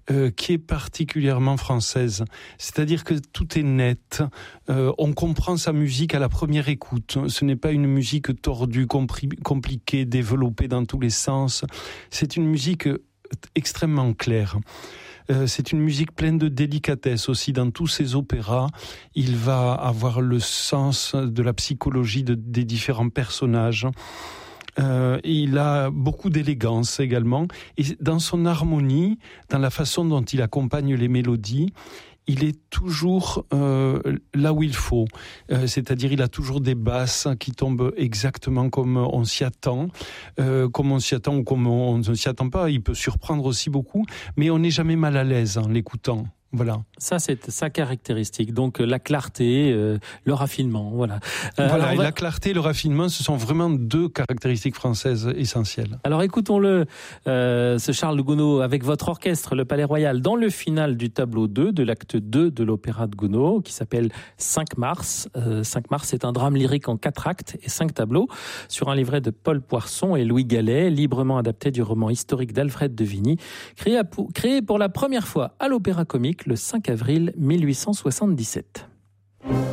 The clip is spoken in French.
qui est particulièrement française. C'est-à-dire que tout est net. On comprend sa musique à la première écoute. Ce n'est pas une musique tordue, compliquée, développée dans tous les sens. C'est une musique extrêmement claire. C'est une musique pleine de délicatesse aussi. Dans tous ses opéras, il va avoir le sens de la psychologie des différents personnages. Il a beaucoup d'élégance également. Et dans son harmonie, dans la façon dont il accompagne les mélodies, il est toujours là où il faut. C'est-à-dire, il a toujours des basses qui tombent exactement comme on s'y attend. Comme on s'y attend ou comme on ne s'y attend pas. Il peut surprendre aussi beaucoup, mais on n'est jamais mal à l'aise en l'écoutant. Voilà. Ça, c'est sa caractéristique. Donc, la clarté, le raffinement, voilà. Voilà, et la clarté et le raffinement, ce sont vraiment deux caractéristiques françaises essentielles. Alors, écoutons-le, ce Charles Gounod, avec votre orchestre, le Palais Royal, dans le final du tableau 2 de l'acte 2 de l'opéra de Gounod, qui s'appelle 5 mars. 5 mars, c'est un drame lyrique en 4 actes et 5 tableaux, sur un livret de Paul Poisson et Louis Gallet, librement adapté du roman historique d'Alfred de Vigny, créé pour la première fois à l'Opéra Comique le 5 avril 1877.